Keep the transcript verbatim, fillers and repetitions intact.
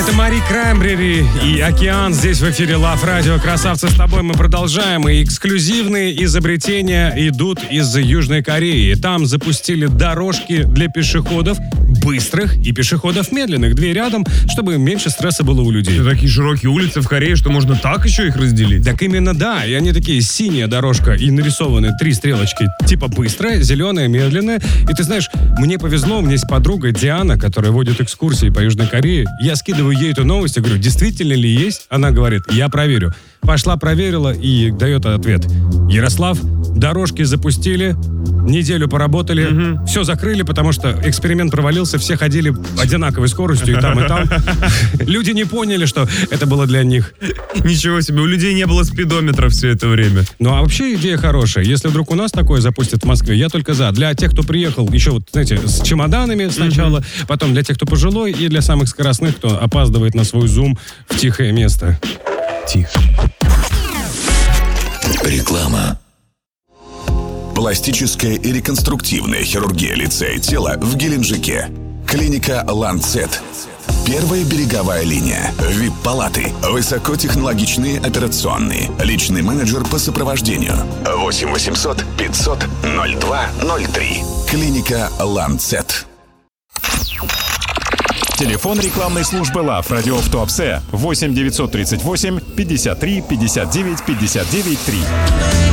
Это Мари Краймбрери и «Океан» здесь в эфире Love Radio. Красавцы, с тобой мы продолжаем. И эксклюзивные изобретения идут из Южной Кореи. Там запустили дорожки для пешеходов быстрых и пешеходов медленных. Две рядом, чтобы меньше стресса было у людей. Это такие широкие улицы в Корее, что можно так еще их разделить. Так именно да. И они такие: синяя дорожка и нарисованы три стрелочки. Типа быстрая, зеленая, медленная. И ты знаешь, мне повезло, у меня есть подруга Диана, которая водит экскурсии по Южной Корее. Я скидываю ей эту новость и говорю: действительно ли есть? Она говорит: я проверю. Пошла, проверила и дает ответ: Ярослав, дорожки запустили, неделю поработали, угу. все закрыли, потому что эксперимент провалился, все ходили одинаковой скоростью и там, и там. Люди не поняли, что это было для них. Ничего себе, у людей не было спидометра все это время. Ну а вообще идея хорошая. Если вдруг у нас такое запустят в Москве, я только за. Для тех, кто приехал еще, вот, знаете, с чемоданами сначала, угу. потом для тех, кто пожилой, и для самых скоростных, кто опаздывает на свой зум в тихое место. Тихо. Реклама. Пластическая и реконструктивная хирургия лица и тела в Геленджике. Клиника «Ланцет». Первая береговая линия. ви ай пи-палаты. Высокотехнологичные операционные. Личный менеджер по сопровождению. восемь восемьсот пятьсот ноль два ноль три. Клиника «Ланцет». Телефон рекламной службы Love Radio в Туапсе восемь девятьсот тридцать восемь пятьдесят три пятьдесят девять пятьдесят девять три.